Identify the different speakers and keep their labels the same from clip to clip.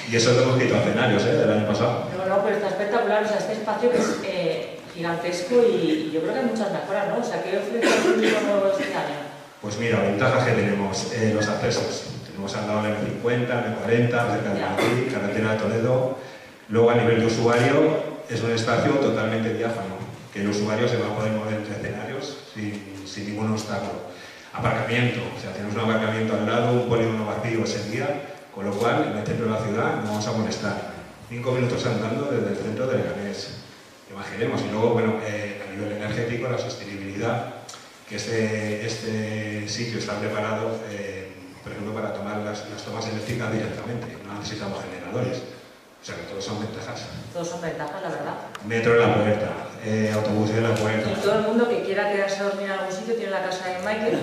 Speaker 1: Y eso lo hemos quitado escenarios, del año pasado.
Speaker 2: No, pero está espectacular, o sea, este espacio que es gigantesco y yo creo que hay muchas mejoras, ¿no? O sea, ¿qué ofrece el público nuevo este año?
Speaker 1: Pues mira, ventajas que tenemos, los accesos. Tenemos al lado la M50, la M40, cerca de Madrid, carretera de Toledo. Luego, a nivel de usuario, es un espacio totalmente diáfano, que el usuario se va a poder mover entre escenarios sin ningún obstáculo. Aparcamiento, o sea, tenemos un aparcamiento al lado, un polígono vacío ese día, con lo cual, en el centro de la ciudad no vamos a molestar. 5 minutos andando desde el centro de Leganés. Imaginemos. Y luego, bueno, a nivel energético, la sostenibilidad, que este sitio está preparado, por ejemplo, para tomar las tomas eléctricas directamente. No necesitamos generadores. O sea que todos son ventajas.
Speaker 2: Todos son ventajas, la verdad.
Speaker 1: Metro en la puerta, autobús en la puerta.
Speaker 2: Y todo el mundo que quiera quedarse a dormir en algún sitio tiene la casa de Michael.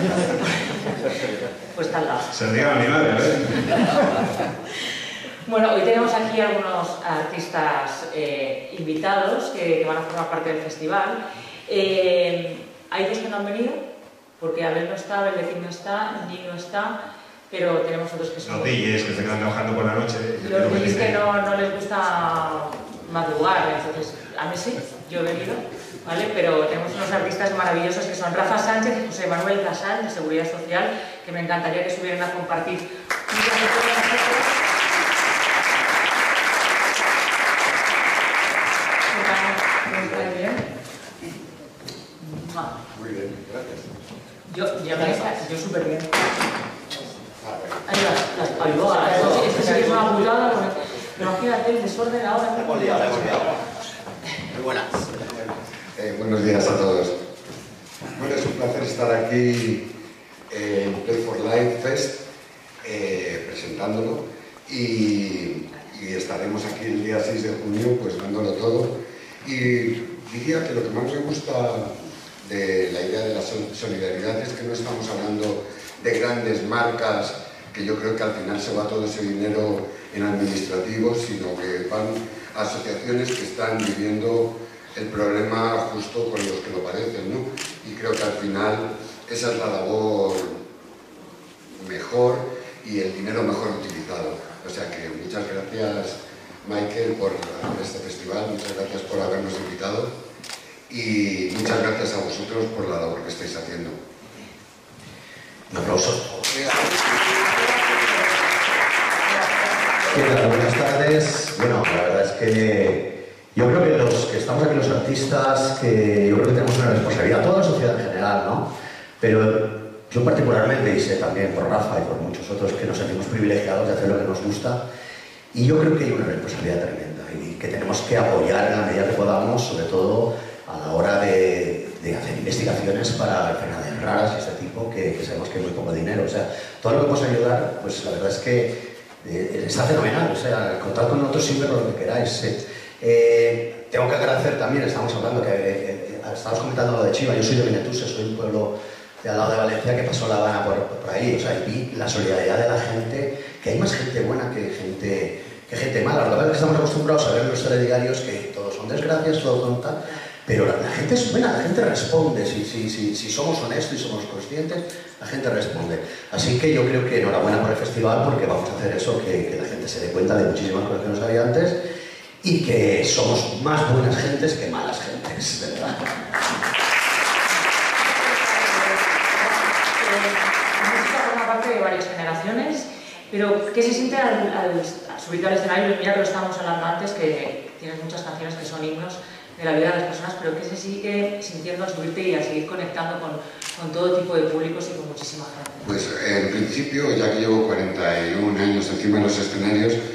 Speaker 2: Pues está al lado.
Speaker 1: Se ríe a mi madre,
Speaker 2: Bueno, hoy tenemos aquí algunos artistas invitados que van a formar parte del festival. Hay dos que no han venido, porque Abel no está, Abel no está, Ni no está. Pero tenemos otros que son...
Speaker 1: Los DJs que se quedan trabajando por la noche.
Speaker 2: Los DJs que no les gusta madrugar, entonces a mí sí, yo he venido, ¿vale? Pero tenemos unos artistas maravillosos que son Rafa Sánchez y José Manuel Casal, de Seguridad Social, que me encantaría que subieran a compartir.
Speaker 3: Muy bien,
Speaker 2: gracias. Yo súper bien. Ahí va, este sí que es una putada, pero imagínate el desorden ahora.
Speaker 3: Hemos liado. Muy buenas. Buenos días a todos. Bueno, es un placer estar aquí en Play for Life Fest, presentándolo, y estaremos aquí el día 6 de junio, pues dándolo todo. Y diría que lo que más me gusta de la idea de la solidaridad es que no estamos hablando de grandes marcas, que yo creo que al final se va todo ese dinero en administrativos, sino que van a asociaciones que están viviendo el problema justo con los que lo padecen, ¿no? Y creo que al final esa es la labor mejor y el dinero mejor utilizado. O sea que muchas gracias, Michael, por este festival, muchas gracias por habernos invitado y muchas gracias a vosotros por la labor que estáis haciendo.
Speaker 4: Un aplauso. Buenas tardes. Bueno, la verdad es que yo creo que los que estamos aquí, los artistas, que yo creo que tenemos una responsabilidad, toda la sociedad en general, ¿no? Pero yo particularmente, y sé también por Rafa y por muchos otros, que nos sentimos privilegiados de hacer lo que nos gusta, y yo creo que hay una responsabilidad tremenda y que tenemos que apoyar en la medida que podamos, sobre todo a la hora de hacer investigaciones para enfermedades raras y este tipo, que sabemos que hay muy poco dinero. O sea, todo lo que podemos ayudar, pues la verdad es que está fenomenal. O sea, contad con nosotros siempre con lo que queráis. Tengo que agradecer también, estamos hablando que estamos comentando lo de Chiva. Yo soy de Benetús, soy un pueblo de al lado de Valencia que pasó la Habana por ahí. O sea, y vi la solidaridad de la gente, que hay más gente buena que gente mala. La verdad es que estamos acostumbrados a ver en los telediarios que todos son desgracias, todo tonta. Pero la gente es buena, la gente responde, si somos honestos y somos conscientes, la gente responde. Así que yo creo que enhorabuena por el festival, porque vamos a hacer eso, que la gente se dé cuenta de muchísimas cosas que no sabía antes y que somos más buenas gentes que malas gentes, de verdad.
Speaker 2: La música forma parte de varias generaciones, pero ¿qué se siente al subirte al escenario? Mira que lo estábamos hablando antes, que tienes muchas canciones que son himnos de la vida de las personas, pero que se sigue sintiendo al subirte y a seguir conectando con todo tipo de públicos y con muchísima gente.
Speaker 3: Pues en principio, ya que llevo 41 años encima de los escenarios,